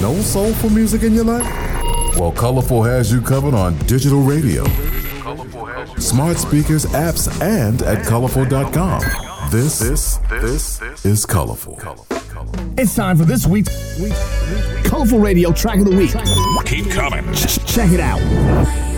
No soulful music in your life? Well, Colorful has you covered on digital radio, smart speakers, apps, and at colorful.com. This is Colorful. It's time for this week's Colorful Radio Track of the Week. Keep coming. Check it out.